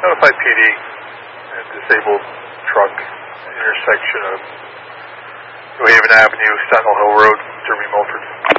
Notified PD, and disabled truck, intersection of New Haven Avenue, Sentinel Hill Road, Derby Mulford.